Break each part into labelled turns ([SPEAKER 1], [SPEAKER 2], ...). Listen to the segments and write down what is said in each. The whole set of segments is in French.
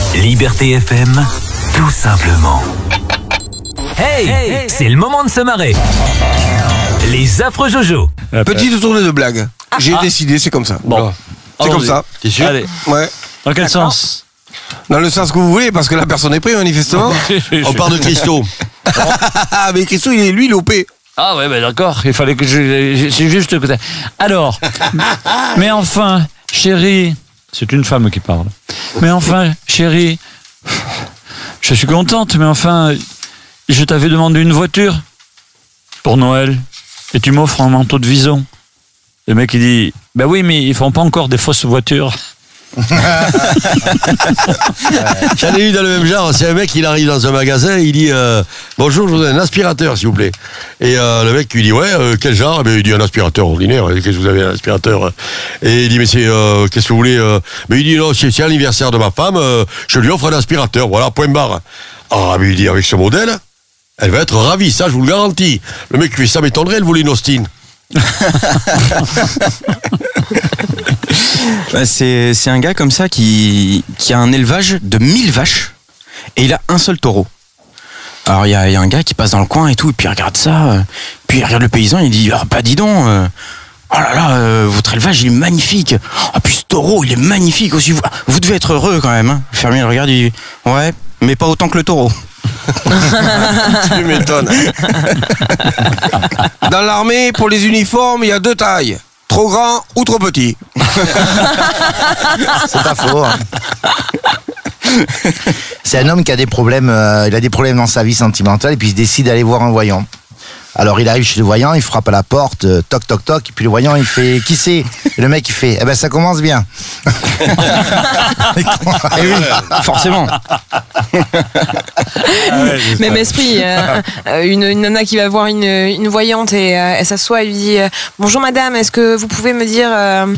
[SPEAKER 1] Liberté FM, tout simplement. Hey, c'est le moment de se marrer. Les affreux Jojo.
[SPEAKER 2] Petite tournée de blagues. J'ai décidé, c'est comme ça.
[SPEAKER 3] Bon.
[SPEAKER 2] C'est comme ça.
[SPEAKER 3] T'es sûr?
[SPEAKER 4] Allez.
[SPEAKER 2] Ouais.
[SPEAKER 4] Dans quel sens?
[SPEAKER 2] Dans le sens que vous voulez, parce que la personne est prise, manifestement.
[SPEAKER 3] On parle de Christo.
[SPEAKER 2] Ah, mais Christo, il est OP.
[SPEAKER 4] Ah ouais, ben d'accord, il fallait que c'est juste que... Alors, mais enfin, chérie, c'est une femme qui parle. Mais enfin, chérie, je suis contente, mais enfin, je t'avais demandé une voiture pour Noël, et tu m'offres un manteau de vison. Le mec, il dit, ben oui, mais ils font pas encore des fausses voitures.
[SPEAKER 3] J'en ai eu dans le même genre. C'est un mec, il arrive dans un magasin, il dit bonjour, je voudrais un aspirateur s'il vous plaît. Et le mec lui dit ouais, quel genre? Il dit un aspirateur ordinaire. Qu'est-ce que vous avez, un aspirateur? Et il dit mais c'est qu'est-ce que vous voulez? Mais il dit non, c'est l'anniversaire de ma femme, je lui offre un aspirateur, voilà, point barre. Ah, mais il dit avec ce modèle, elle va être ravie, ça je vous le garantis. Le mec lui fait ça m'étonnerait, elle voulait une Austin.
[SPEAKER 5] C'est un gars comme ça qui a un élevage de 1000 vaches et il a un seul taureau. Alors il y a un gars qui passe dans le coin et tout, et puis il regarde ça, puis il regarde le paysan, il dit bah dis donc, oh là là, votre élevage il est magnifique. Ah puis ce taureau il est magnifique aussi. Vous devez être heureux quand même. Hein. Le fermier le regarde, il dit ouais, mais pas autant que le taureau.
[SPEAKER 2] Tu m'étonnes. Dans l'armée, pour les uniformes, il y a 2 tailles. Trop grand ou trop petit.
[SPEAKER 6] C'est pas faux. Hein. C'est un homme qui a des problèmes, il a des problèmes dans sa vie sentimentale et puis il décide d'aller voir un voyant. Alors il arrive chez le voyant, il frappe à la porte, toc toc toc, et puis le voyant il fait qui c'est? Et le mec il fait eh ben ça commence bien.
[SPEAKER 5] Et oui, forcément.
[SPEAKER 7] Même esprit, une nana qui va voir une voyante et elle s'assoit et lui dit bonjour madame, est-ce que vous pouvez me dire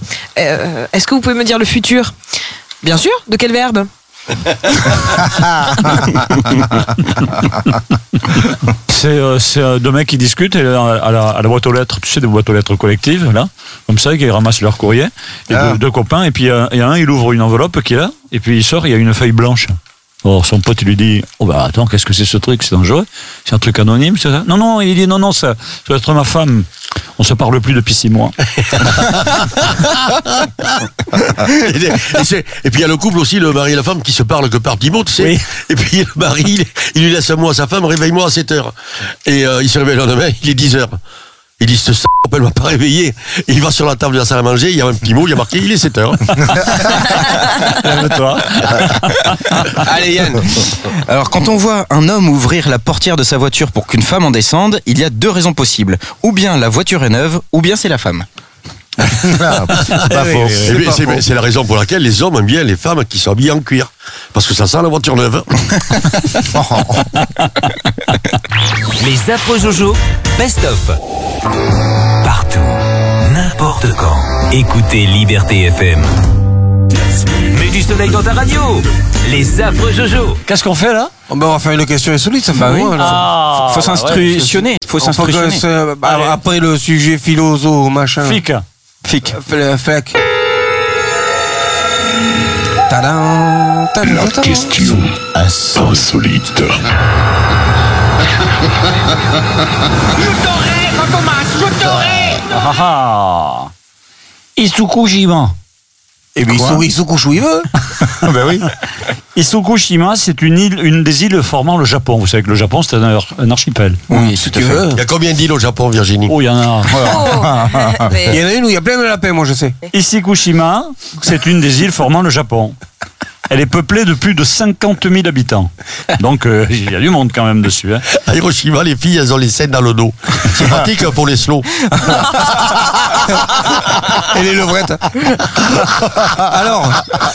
[SPEAKER 7] le futur? Bien sûr, de quel verbe?
[SPEAKER 4] C'est deux mecs qui discutent et à la boîte aux lettres, tu sais, des boîtes aux lettres collectives, là, comme ça, qui ramassent leur courrier, et deux copains, et puis il y a un, il ouvre une enveloppe qui est là, et puis il sort, il y a une feuille blanche. Alors son pote, il lui dit oh bah attends, qu'est-ce que c'est ce truc, c'est dangereux, c'est un truc anonyme, c'est ça? Non, il dit non, ça doit être ma femme. On se parle plus depuis 6 mois.
[SPEAKER 3] Et puis il y a le couple aussi, le mari et la femme, qui se parlent que par petits mots, tu sais.
[SPEAKER 4] Oui.
[SPEAKER 3] Et puis le mari, il lui laisse un mot à sa femme, réveille-moi à 7h. Et il se réveille le lendemain, il est 10h. Il dit ce elle m'a pas réveillé. Et il va sur la table de la salle à manger, il y a un petit mot, il y a marqué il est 7h.
[SPEAKER 4] Lève-toi.
[SPEAKER 2] Allez Yann.
[SPEAKER 5] Alors quand on voit un homme ouvrir la portière de sa voiture pour qu'une femme en descende, il y a 2 raisons possibles. Ou bien la voiture est neuve, ou bien c'est la femme.
[SPEAKER 6] Pas faux.
[SPEAKER 3] C'est la raison pour laquelle les hommes aiment bien les femmes qui sont habillées en cuir. Parce que ça sent la voiture neuve.
[SPEAKER 1] Les affreux Jojo, best-of. Partout, n'importe quand. Écoutez Liberté FM. Mets du soleil dans ta radio. Les affreux Jojo.
[SPEAKER 4] Qu'est-ce qu'on fait là?
[SPEAKER 2] On va faire une question insolite, ça fait un mois, là.
[SPEAKER 5] Faut s'instructionner.
[SPEAKER 2] Après le sujet philosophe, machin.
[SPEAKER 4] Fic.
[SPEAKER 2] Fleck. Tadam, tadam,
[SPEAKER 8] La
[SPEAKER 2] tadam.
[SPEAKER 8] question insolite.
[SPEAKER 4] Isukushima.
[SPEAKER 2] Et bien il se couche où il veut.
[SPEAKER 4] Ben oui. Isukushima, c'est une des îles formant le Japon. Vous savez que le Japon, c'est un archipel.
[SPEAKER 2] Oui, si tu veux.
[SPEAKER 3] Il y a combien d'îles au Japon, Virginie?
[SPEAKER 4] Oh, il y en a.
[SPEAKER 2] Il y en a une où il y a plein de lapins, moi je sais.
[SPEAKER 4] Isukushima, c'est une des îles formant le Japon. Elle est peuplée de plus de 50 000 habitants. Donc, il y a du monde quand même dessus. Hein.
[SPEAKER 3] À Hiroshima, les filles, elles ont les scènes dans le dos. C'est pratique pour les slows.
[SPEAKER 2] Et les levrettes. Alors.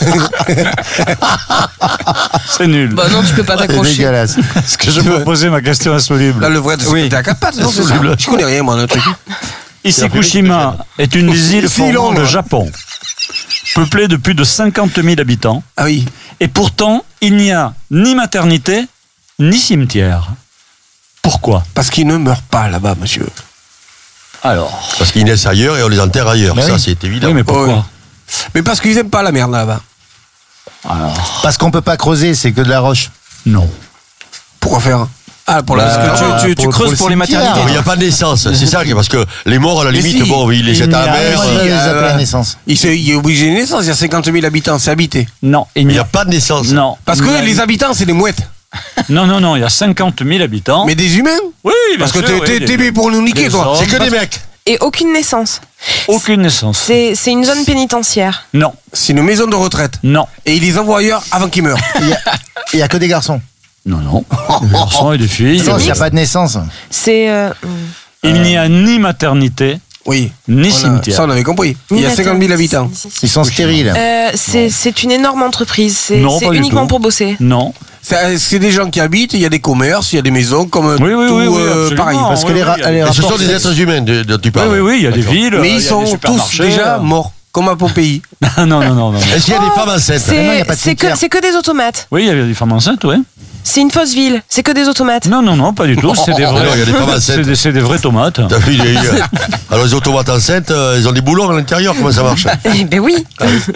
[SPEAKER 4] C'est nul.
[SPEAKER 7] Bah non, tu peux pas
[SPEAKER 6] C'est
[SPEAKER 7] t'accrocher.
[SPEAKER 6] dégueulasse.
[SPEAKER 4] Est-ce que je peux poser ma question insoluble?
[SPEAKER 2] La levrette, c'est à 4 pattes, non? C'est ça. Je connais rien, moi, le truc.
[SPEAKER 4] Isukushima est une des îles
[SPEAKER 2] Si
[SPEAKER 4] formant
[SPEAKER 2] long,
[SPEAKER 4] le
[SPEAKER 2] hein.
[SPEAKER 4] Japon. Peuplée de plus de 50 000 habitants.
[SPEAKER 2] Ah oui.
[SPEAKER 4] Et pourtant, il n'y a ni maternité, ni cimetière. Pourquoi?
[SPEAKER 2] Parce qu'ils ne meurent pas là-bas, monsieur.
[SPEAKER 4] Alors.
[SPEAKER 3] Parce qu'ils naissent ailleurs et on les enterre ailleurs.
[SPEAKER 6] Mais
[SPEAKER 3] Ça,
[SPEAKER 6] oui.
[SPEAKER 3] c'est évident.
[SPEAKER 4] Oui, mais pourquoi?
[SPEAKER 2] Ouais. Mais parce qu'ils aiment pas la merde là-bas.
[SPEAKER 4] Alors,
[SPEAKER 6] Parce qu'on peut pas creuser, c'est que de la roche.
[SPEAKER 4] non.
[SPEAKER 2] Pourquoi faire? Ah, pour
[SPEAKER 6] Bah,
[SPEAKER 2] la...
[SPEAKER 5] Tu creuses pour les
[SPEAKER 6] cimetière.
[SPEAKER 5] maternités.
[SPEAKER 3] Il n'y a pas de naissance, c'est ça, parce que les morts, à la
[SPEAKER 2] Mais
[SPEAKER 3] limite,
[SPEAKER 2] si.
[SPEAKER 3] bon, ils les jettent à la mer.
[SPEAKER 6] Moi, je les appelle à la naissance.
[SPEAKER 2] Il est obligé de naissance, il y a 50 000 habitants, c'est habité.
[SPEAKER 4] Non, il
[SPEAKER 3] Il
[SPEAKER 4] n'y
[SPEAKER 3] n'y
[SPEAKER 4] a
[SPEAKER 3] a pas de naissance.
[SPEAKER 4] Non.
[SPEAKER 2] Parce que les habitants, c'est des mouettes.
[SPEAKER 4] Non, il y a 50 000 habitants.
[SPEAKER 2] Mais des humains.
[SPEAKER 4] Oui, bien
[SPEAKER 2] Parce que
[SPEAKER 4] sûr, oui,
[SPEAKER 2] t'es né pour nous niquer,
[SPEAKER 4] des
[SPEAKER 2] toi.
[SPEAKER 4] hommes.
[SPEAKER 3] C'est que des mecs.
[SPEAKER 7] Et aucune naissance.
[SPEAKER 4] Aucune naissance.
[SPEAKER 7] C'est une zone pénitentiaire.
[SPEAKER 4] Non,
[SPEAKER 2] C'est une maison de retraite.
[SPEAKER 4] non,
[SPEAKER 2] Et ils les envoient ailleurs avant qu'ils meurent.
[SPEAKER 6] Il y a que des garçons.
[SPEAKER 4] non. Des garçons et des filles.
[SPEAKER 6] Non, il n'y a pas de naissance.
[SPEAKER 7] C'est
[SPEAKER 4] Il n'y a ni maternité,
[SPEAKER 2] Oui.
[SPEAKER 4] ni
[SPEAKER 2] Ça,
[SPEAKER 4] cimetière.
[SPEAKER 2] on avait compris. Il y a 50 000 habitants.
[SPEAKER 6] Ils sont stériles.
[SPEAKER 7] C'est une énorme entreprise. C'est
[SPEAKER 4] Non, pas du
[SPEAKER 7] uniquement
[SPEAKER 4] tout.
[SPEAKER 7] pour bosser.
[SPEAKER 4] Non.
[SPEAKER 2] C'est des gens qui habitent, il y a des commerces, il y a des maisons, comme
[SPEAKER 4] Oui,
[SPEAKER 2] tout
[SPEAKER 4] absolument.
[SPEAKER 2] pareil.
[SPEAKER 6] Parce que
[SPEAKER 4] oui,
[SPEAKER 6] les,
[SPEAKER 4] oui,
[SPEAKER 6] ra-
[SPEAKER 4] il y a
[SPEAKER 6] les
[SPEAKER 4] des-
[SPEAKER 3] Et ce sont
[SPEAKER 6] rapports-
[SPEAKER 3] des êtres humains dont tu parles.
[SPEAKER 4] Oui, il y a des
[SPEAKER 3] D'accord.
[SPEAKER 4] villes.
[SPEAKER 2] Mais
[SPEAKER 4] il y a
[SPEAKER 2] ils
[SPEAKER 4] des
[SPEAKER 2] sont tous
[SPEAKER 4] supermarchés.
[SPEAKER 2] déjà morts, comme à Pompéi.
[SPEAKER 4] Non.
[SPEAKER 3] Est-ce qu'il y a des femmes enceintes
[SPEAKER 6] Maintenant, il y a pas de
[SPEAKER 7] C'est que,
[SPEAKER 6] cimetière.
[SPEAKER 7] c'est que des automates.
[SPEAKER 4] Oui, il y a des femmes enceintes, oui.
[SPEAKER 7] C'est une fausse ville. C'est que des automates.
[SPEAKER 4] Non, pas du tout. C'est des vrais.
[SPEAKER 3] Non, il y a des femmes
[SPEAKER 4] c'est
[SPEAKER 3] enceintes.
[SPEAKER 4] des, c'est des vraies tomates.
[SPEAKER 3] T'as vu, alors les automates enceintes, ils ont des boulons à l'intérieur, comment ça marche?
[SPEAKER 7] Eh ben oui.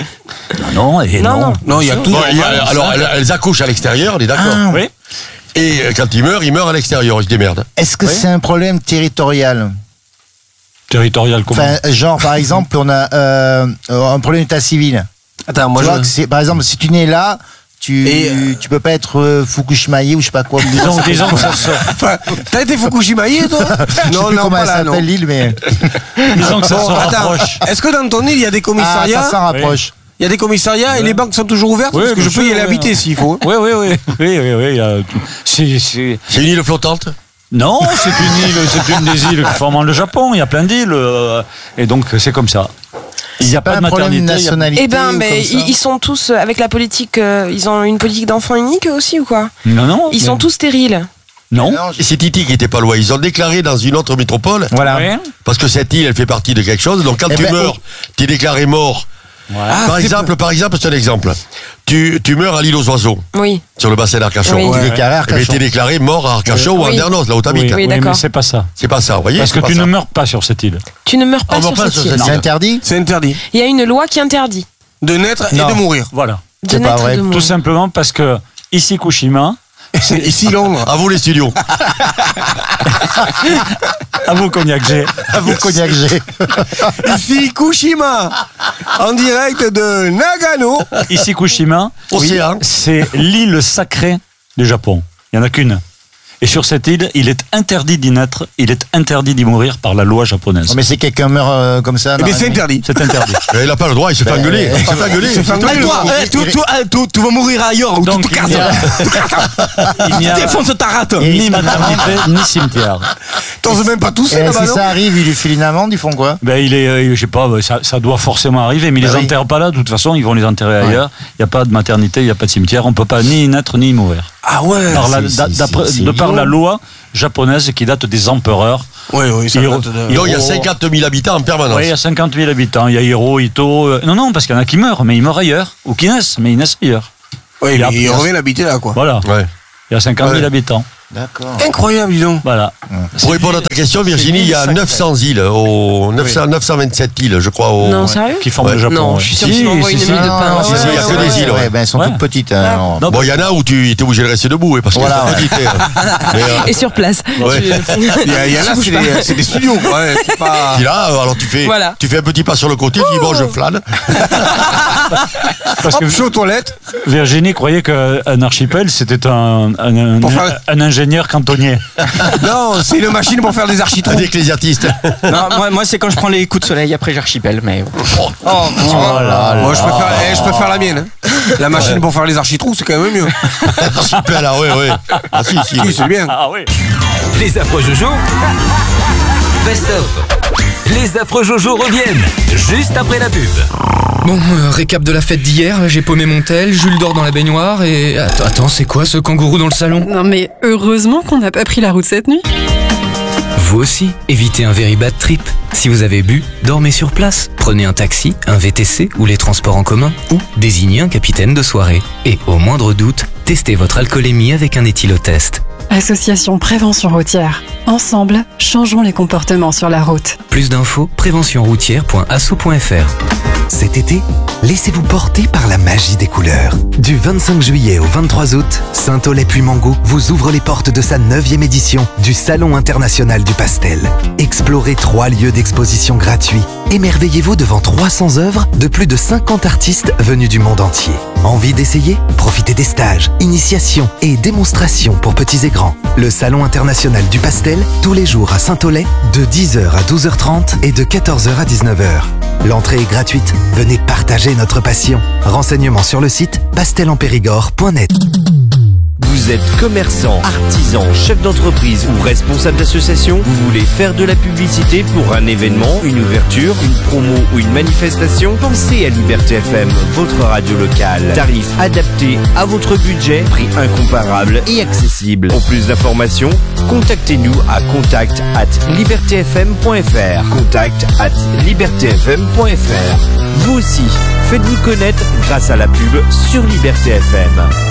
[SPEAKER 4] Non.
[SPEAKER 2] Non, il y a tout.
[SPEAKER 3] Bon, alors elles accouchent à l'extérieur, on est d'accord.
[SPEAKER 6] Ah,
[SPEAKER 4] Oui.
[SPEAKER 3] Et quand ils meurent à l'extérieur, ils se démerdent.
[SPEAKER 6] Est-ce que c'est un problème territorial?
[SPEAKER 4] Territorial comment
[SPEAKER 6] Enfin, genre, par exemple, on a un problème d'état civil.
[SPEAKER 2] Attends, moi
[SPEAKER 6] Tu vois
[SPEAKER 2] je.
[SPEAKER 6] que c'est, par exemple, si tu nais là,
[SPEAKER 2] Et,
[SPEAKER 6] tu peux pas être Fukushimaï ou je sais pas quoi.
[SPEAKER 4] Disons que ça se,
[SPEAKER 2] Enfin, t'as été Fukushimaï, toi?
[SPEAKER 6] Je sais plus comment
[SPEAKER 2] pas
[SPEAKER 6] elle
[SPEAKER 2] là, non.
[SPEAKER 6] s'appelle l'île, mais
[SPEAKER 4] disons que ça se
[SPEAKER 2] Bon, attends,
[SPEAKER 4] rapproche.
[SPEAKER 2] est-ce que dans ton île, il y a des
[SPEAKER 6] ah,
[SPEAKER 2] commissariats?
[SPEAKER 6] ça s'en rapproche.
[SPEAKER 2] Il y a des commissariats et les banques sont toujours ouvertes?
[SPEAKER 4] Oui,
[SPEAKER 2] Parce que je
[SPEAKER 4] bien
[SPEAKER 2] peux y
[SPEAKER 4] sûr,
[SPEAKER 2] aller
[SPEAKER 4] oui.
[SPEAKER 2] habiter s'il faut.
[SPEAKER 4] Oui. il y a tout. C'est-
[SPEAKER 3] C'est une île flottante?
[SPEAKER 4] Non, c'est une des îles qui forment le Japon. Il y a plein d'îles. Et donc, c'est comme ça. Il n'y a
[SPEAKER 6] Pas
[SPEAKER 4] pas de
[SPEAKER 6] un problème de
[SPEAKER 4] maternité. il y a-
[SPEAKER 6] nationalité.
[SPEAKER 7] Eh ben,
[SPEAKER 6] ou
[SPEAKER 7] mais
[SPEAKER 6] comme ça.
[SPEAKER 7] ils sont tous avec la politique. Ils ont une politique d'enfant unique eux aussi ou quoi?
[SPEAKER 4] Non.
[SPEAKER 7] Ils sont tous stériles.
[SPEAKER 4] Non.
[SPEAKER 6] Non,
[SPEAKER 3] Et c'est Titi qui était pas loin. Ils ont déclaré dans une autre métropole,
[SPEAKER 6] Voilà.
[SPEAKER 4] Ouais.
[SPEAKER 3] parce que cette île, elle fait partie de quelque chose. Donc quand
[SPEAKER 6] Eh
[SPEAKER 3] tu
[SPEAKER 6] ben,
[SPEAKER 3] meurs, tu es déclaré mort.
[SPEAKER 4] Voilà.
[SPEAKER 3] Par exemple, c'est un exemple. Tu meurs à l'île aux oiseaux,
[SPEAKER 7] Oui.
[SPEAKER 3] sur le bassin d'Arcachon.
[SPEAKER 7] Oui.
[SPEAKER 6] Tu déclares à
[SPEAKER 3] Eh ben,
[SPEAKER 6] Arcachon.
[SPEAKER 3] t'es déclaré mort à Arcachon ou à
[SPEAKER 7] Oui.
[SPEAKER 3] Andernos, là où t'habites.
[SPEAKER 4] Oui, mais
[SPEAKER 7] d'accord.
[SPEAKER 4] c'est pas ça.
[SPEAKER 3] C'est pas ça, vous voyez?
[SPEAKER 4] Parce que
[SPEAKER 3] c'est pas
[SPEAKER 4] tu
[SPEAKER 3] ça.
[SPEAKER 4] ne meurs pas sur cette île.
[SPEAKER 7] Tu ne meurs pas
[SPEAKER 3] On meurt
[SPEAKER 7] sur
[SPEAKER 3] pas
[SPEAKER 7] cette
[SPEAKER 3] sur
[SPEAKER 7] île.
[SPEAKER 3] cette
[SPEAKER 6] C'est interdit?
[SPEAKER 2] C'est interdit.
[SPEAKER 7] Il y a une loi qui interdit
[SPEAKER 2] De naître et
[SPEAKER 6] Non.
[SPEAKER 2] de mourir.
[SPEAKER 4] Voilà.
[SPEAKER 7] de
[SPEAKER 6] C'est pas
[SPEAKER 7] naître
[SPEAKER 6] vrai.
[SPEAKER 7] et de
[SPEAKER 4] Tout
[SPEAKER 7] mourir.
[SPEAKER 4] simplement parce que ici, Fukushima,
[SPEAKER 2] Ici, Londres.
[SPEAKER 3] À vous les studios.
[SPEAKER 4] à vous, Cognac G.
[SPEAKER 6] À vous, Cognac G.
[SPEAKER 2] Ici, Fukushima. En direct de Nagano.
[SPEAKER 4] Ici, Fukushima,
[SPEAKER 3] Océan.
[SPEAKER 4] c'est l'île sacrée du Japon. Il n'y en a qu'une. Et sur cette île, il est interdit d'y naître, il est interdit d'y mourir par la loi japonaise.
[SPEAKER 6] Mais si quelqu'un meurt comme ça. dans
[SPEAKER 2] Mais
[SPEAKER 6] la
[SPEAKER 2] c'est
[SPEAKER 6] nuit.
[SPEAKER 2] interdit.
[SPEAKER 4] C'est interdit.
[SPEAKER 3] Il n'a pas le droit, il se fait engueuler. Il se fait engueuler.
[SPEAKER 2] Il se fait engueuler.
[SPEAKER 5] Tu vas mourir ailleurs ou
[SPEAKER 4] Donc,
[SPEAKER 5] tu te
[SPEAKER 4] il n'y a, il n'y a
[SPEAKER 5] défonces ta rate.
[SPEAKER 4] ni maternité, ni cimetière.
[SPEAKER 2] T'oses même pas tousser
[SPEAKER 6] Et
[SPEAKER 2] là-bas,
[SPEAKER 6] si
[SPEAKER 2] non?
[SPEAKER 6] ça arrive, il lui file une amende, ils font quoi?
[SPEAKER 4] Ben, il est, je sais pas, ça doit forcément arriver, mais ils
[SPEAKER 6] Bah
[SPEAKER 4] les
[SPEAKER 6] oui.
[SPEAKER 4] enterrent pas là, de toute façon, ils vont les enterrer ailleurs. Il n'y a pas de maternité, il n'y a pas de cimetière, on peut pas ni y naître ni y mourir.
[SPEAKER 2] Ah ouais.
[SPEAKER 4] De par la loi japonaise qui date des empereurs.
[SPEAKER 2] Oui, ça
[SPEAKER 4] Il-
[SPEAKER 2] date de-
[SPEAKER 4] il-
[SPEAKER 3] Donc il y a 50 000 habitants en permanence.
[SPEAKER 4] Oui, il y a 50 000 habitants. Il y a Hiro, Ito. Non, parce qu'il y en a qui meurent, mais ils meurent ailleurs. Ou qui naissent, mais ils naissent ailleurs.
[SPEAKER 2] Oui,
[SPEAKER 4] Il y a-
[SPEAKER 2] mais il revient habiter là, quoi.
[SPEAKER 4] Voilà.
[SPEAKER 3] Ouais.
[SPEAKER 4] Il y a 50 000
[SPEAKER 2] Ouais.
[SPEAKER 4] habitants.
[SPEAKER 6] D'accord.
[SPEAKER 2] Incroyable, dis donc.
[SPEAKER 4] Voilà.
[SPEAKER 3] Pour répondre à ta question, Virginie, il y a 900 îles, 927 îles, je crois.
[SPEAKER 7] Non, sérieux?
[SPEAKER 4] Qui forment
[SPEAKER 3] Ouais.
[SPEAKER 4] le Japon.
[SPEAKER 7] Non,
[SPEAKER 4] ouais.
[SPEAKER 7] je suis sûre qu'ils m'envoient une
[SPEAKER 4] si,
[SPEAKER 7] mine de pain.
[SPEAKER 3] si, il y a que des îles, ouais.
[SPEAKER 6] Ben, elles sont
[SPEAKER 4] Ouais.
[SPEAKER 6] toutes petites. hein.
[SPEAKER 4] Non,
[SPEAKER 3] Bon, il y en a où tu es obligé de rester debout, parce que
[SPEAKER 6] Voilà,
[SPEAKER 3] c'est
[SPEAKER 6] ouais.
[SPEAKER 3] petite. Mais,
[SPEAKER 7] Et sur place.
[SPEAKER 3] Ouais.
[SPEAKER 2] Il y a là, c'est des studios, quoi. Ouais, c'est pas.
[SPEAKER 3] puis là, alors
[SPEAKER 7] Voilà.
[SPEAKER 3] tu fais un petit pas sur le côté, tu dis bon, je flâne.
[SPEAKER 4] Parce que
[SPEAKER 2] Hop, je suis aux toilettes.
[SPEAKER 4] Virginie croyait qu'un archipel, c'était un
[SPEAKER 2] Pour faire-
[SPEAKER 4] ingénieur cantonnier.
[SPEAKER 2] Non, c'est une machine pour faire des architrons.
[SPEAKER 3] Un ecclésiastiste.
[SPEAKER 5] Non, moi c'est quand je prends les coups de soleil, après j'archipel. Mais
[SPEAKER 2] Moi, je préfère la mienne. Hein. La machine pour faire les architrous, c'est quand même mieux.
[SPEAKER 3] Super, là, ouais. Ah, si.
[SPEAKER 2] Oui, c'est bien.
[SPEAKER 4] Ah oui.
[SPEAKER 1] Les affreux Jojo. Best of. Les affreux Jojo reviennent juste après la pub.
[SPEAKER 9] Bon, récap de la fête d'hier, j'ai paumé mon tel, Jules dort dans la baignoire et... Attends, c'est quoi ce kangourou dans le salon?
[SPEAKER 10] Non mais heureusement qu'on n'a pas pris la route cette nuit.
[SPEAKER 11] Vous aussi, évitez un very bad trip. Si vous avez bu, dormez sur place. Prenez un taxi, un VTC ou les transports en commun ou désignez un capitaine de soirée. Et au moindre doute, testez votre alcoolémie avec un éthylotest.
[SPEAKER 10] Association Prévention Routière. Ensemble, changeons les comportements sur la route.
[SPEAKER 11] Plus d'infos, préventionroutière.asso.fr.
[SPEAKER 12] Cet été, laissez-vous porter par la magie des couleurs. Du 25 juillet au 23 août, Saint-Aulay-Puymango vous ouvre les portes de sa 9e édition du Salon international du pastel. Explorez 3 lieux d'exposition gratuits. Émerveillez-vous devant 300 œuvres de plus de 50 artistes venus du monde entier. Envie d'essayer? Profitez des stages, initiations et démonstrations pour petits et grands. Le Salon international du pastel, tous les jours à Saint-Aulay, de 10h à 12h30 et de 14h à 19h. L'entrée est gratuite. Venez partager notre passion. Renseignements sur le site pastelenpérigord.net.
[SPEAKER 13] Vous êtes commerçant, artisan, chef d'entreprise ou responsable d'association? Vous voulez faire de la publicité pour un événement, une ouverture, une promo ou une manifestation? Pensez à Liberté FM, votre radio locale. Tarif adapté à votre budget, prix incomparable et accessible. Pour plus d'informations, contactez-nous à contact@libertfm.fr. contact@libertfm.fr. Vous aussi, faites-vous connaître grâce à la pub sur Liberté FM.